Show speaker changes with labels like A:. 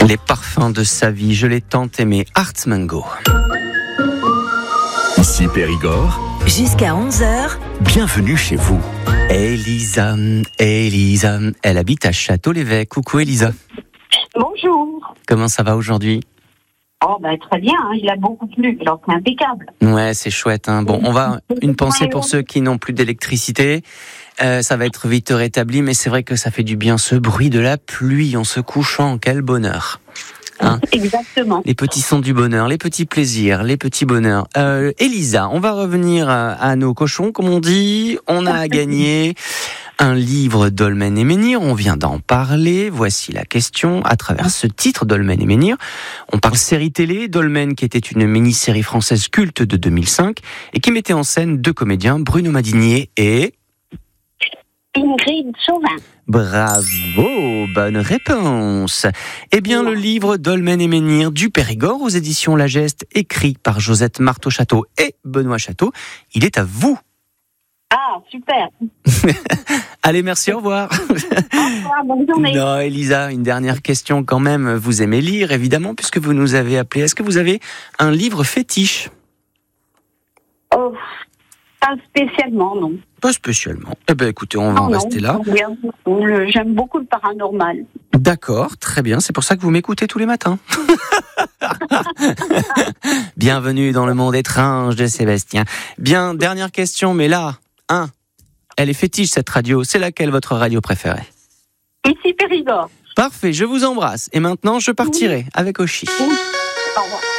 A: Les parfums de sa vie, je l'ai tant aimé. Art Mango.
B: Ici Périgord.
C: Jusqu'à 11h.
B: Bienvenue chez vous.
A: Elisa, elle habite à Château-l'Évêque. Coucou Elisa.
D: Bonjour.
A: Comment ça va aujourd'hui ?
D: Oh très bien, il a beaucoup plu, alors c'est impeccable.
A: Ouais, c'est chouette. Bon, on va une pensée pour ceux qui n'ont plus d'électricité. Ça va être vite rétabli, mais c'est vrai que ça fait du bien ce bruit de la pluie en se couchant. Quel bonheur.
D: Exactement.
A: Les petits sons du bonheur, les petits plaisirs, les petits bonheurs. Elisa, on va revenir à nos cochons, comme on dit. On a gagné un livre Dolmen et Menhir. On vient d'en parler. Voici la question. À travers ce titre, Dolmen et Menhir, on parle série télé. Dolmen, qui était une mini-série française culte de 2005 et qui mettait en scène deux comédiens, Bruno Madinier et
D: Ingrid Chauvin.
A: Bravo, bonne réponse. Eh bien, le livre Dolmen et Menhir du Périgord aux éditions La Geste, écrit par Josette Marteau-Château et Benoît Château, il est à vous.
D: Ah, super.
A: Allez, merci, au revoir.
D: Au revoir, bonne journée.
A: Non, Elisa, une dernière question quand même. Vous aimez lire, évidemment, puisque vous nous avez appelé. Est-ce que vous avez un livre fétiche ?
D: Oh, pas spécialement, non.
A: Pas spécialement. Eh bien, écoutez, on va en rester là.
D: J'aime beaucoup le paranormal.
A: D'accord, très bien. C'est pour ça que vous m'écoutez tous les matins. Bienvenue dans le monde étrange de Sébastien. Bien, dernière question, mais là, elle est fétiche cette radio. C'est laquelle votre radio préférée ?
D: Ici Périgord.
A: Parfait, je vous embrasse. Et maintenant, je partirai avec Oshi.
D: Au revoir.